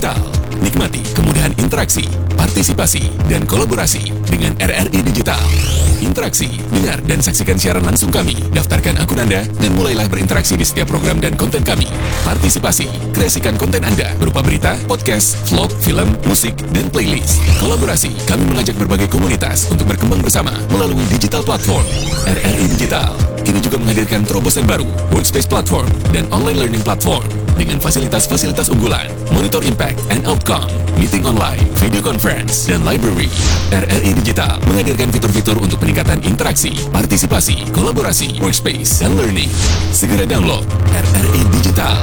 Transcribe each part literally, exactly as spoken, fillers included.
Digital. Nikmati kemudahan interaksi, partisipasi, dan kolaborasi dengan R R I Digital. Interaksi, dengar dan saksikan siaran langsung kami, daftarkan akun Anda, dan mulailah berinteraksi di setiap program dan konten kami. Partisipasi, kreasikan konten Anda berupa berita, podcast, vlog, film, musik, dan playlist. Kolaborasi, kami mengajak berbagai komunitas untuk berkembang bersama melalui digital platform. R R I Digital kini juga menghadirkan terobosan baru, Workspace Platform, dan Online Learning Platform dengan fasilitas-fasilitas unggulan, monitor impact and outcome, meeting online, video conference, dan library. R R I Digital menghadirkan fitur-fitur untuk peningkatan interaksi, partisipasi, kolaborasi, workspace, dan learning. Segera download R R I Digital.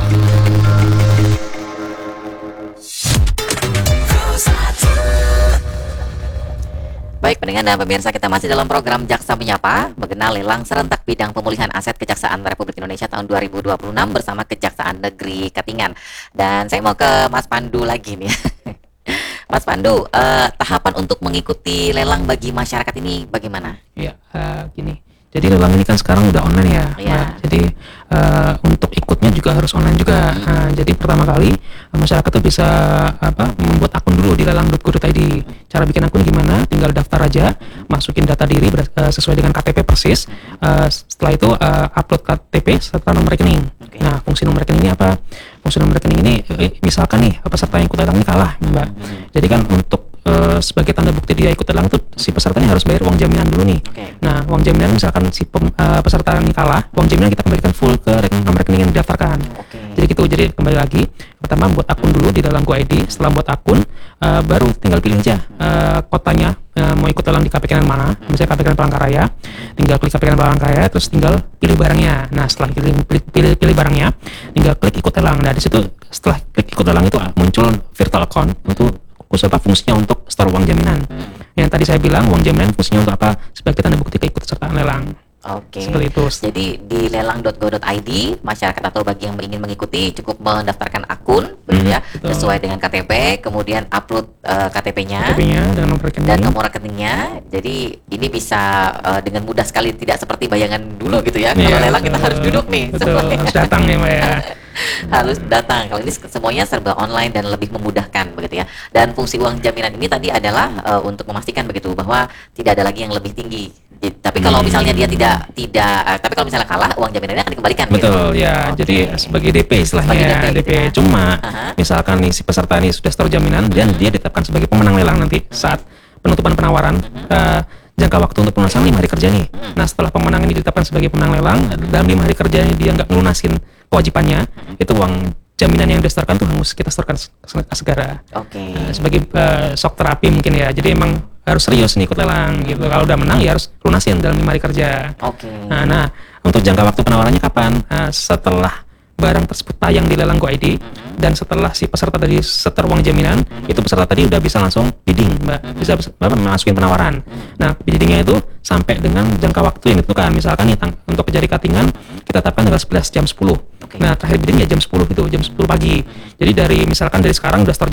Baik pendengar dan pemirsa, kita masih dalam program Jaksa Menyapa, mengenal lelang serentak bidang pemulihan aset Kejaksaan Republik Indonesia tahun dua ribu dua puluh enam bersama Kejaksaan Negeri Katingan. Dan saya mau ke Mas Pandu lagi nih. Mas Pandu, eh, tahapan untuk mengikuti lelang bagi masyarakat ini bagaimana? Ya, uh, gini. Jadi lelang ini kan sekarang udah online ya. Ya. Nah, jadi uh, untuk ikutnya juga harus online juga. Hmm. Nah, jadi pertama kali masyarakat tuh bisa apa membuat akun dulu di lelang dot go dot i d. Cara bikin akun gimana? Tinggal daftar aja, masukin data diri ber, uh, sesuai dengan K T P persis. Uh, setelah itu uh, upload K T P serta nomor rekening. Okay. Nah, fungsi nomor rekening ini apa? Fungsi nomor rekening ini eh, misalkan nih peserta yang ikut lelang ini kalah, Mbak. Hmm. Jadi kan untuk Uh, sebagai tanda bukti dia ikut lelang tuh si pesertanya harus bayar uang jaminan dulu nih. Okay. Nah, uang jaminan misalkan si pem, uh, peserta ini kalah, uang jaminan kita kembalikan full ke rekening nomor rekening yang didaftarkan. Okay. Jadi gitu. Jadi kembali lagi, pertama buat akun dulu di dalam Go I D. Setelah buat akun, uh, baru tinggal pilih aja uh, kotanya uh, mau ikut lelang di K P K N mana. Misalnya K P K N Palangkaraya, tinggal klik K P K N Palangkaraya, terus tinggal pilih barangnya. Nah, setelah pilih pilih, pilih, pilih barangnya, tinggal klik ikut lelang. Nah, di situ setelah klik ikut lelang itu muncul virtual account untuk apa fungsinya untuk store uang jaminan. Hmm. Yang tadi saya bilang uang jaminan fungsinya untuk apa? Sebagai tanda bukti keikutsertaan lelang. Oke. Seperti itu. Jadi di lelang dot go dot i d masyarakat atau bagi yang ingin mengikuti cukup mendaftarkan akun, begitu ya, betul. sesuai dengan K T P, kemudian upload uh, K T P-nya, K T P-nya dan nomor rekening. dan nomor rekeningnya. Jadi ini bisa uh, dengan mudah sekali, tidak seperti bayangan dulu gitu ya. Iya, Kalau lelang kita betul. harus duduk nih. Betul, harus datang nih, Mbak ya. Harus datang. Kalau ini semuanya serba online dan lebih memudahkan begitu ya. Dan fungsi uang jaminan ini tadi adalah uh, untuk memastikan begitu bahwa tidak ada lagi yang lebih tinggi. Jadi, tapi kalau misalnya dia tidak tidak uh, tapi kalau misalnya kalah, uang jaminannya akan dikembalikan. Betul gitu. ya. Okay. Jadi sebagai D P istilahnya. Sebagai D P, D P, gitu ya. Cuma Aha. misalkan nih si peserta ini sudah store jaminan dan dia ditetapkan sebagai pemenang lelang nanti saat penutupan penawaran. Uh, jangka waktu untuk pelunasan lima hari kerja nih. Nah, setelah pemenang ini ditetapkan sebagai pemenang lelang, dalam lima hari kerja ini dia nggak melunasin kewajibannya, itu uang jaminan yang didaftarkan tuh harus kita setorkan segera. Oke. Okay. Uh, sebagai uh, shock terapi mungkin ya. Jadi emang harus serius nih ikut lelang gitu. Kalau udah menang ya harus lunasin dalam lima hari kerja. Oke. Okay. Nah, nah, untuk jangka waktu penawarannya kapan? Uh, setelah barang tersebut tayang di lelang Go I D mm-hmm. dan setelah si peserta tadi setor uang jaminan, mm-hmm. itu peserta tadi udah bisa langsung bidding, Mbak. Mm-hmm. Bisa Bapak masukin penawaran. Mm-hmm. Nah, biddingnya itu sampai dengan jangka waktu yang ditentukan. Misalkan nih tang- untuk Kejari Katingan mm-hmm. kita tetapkan tanggal sebelas jam sepuluh. Okay. Nah, terakhir bidding ya jam sepuluh itu, jam sepuluh pagi. Mm-hmm. Jadi dari misalkan dari sekarang udah store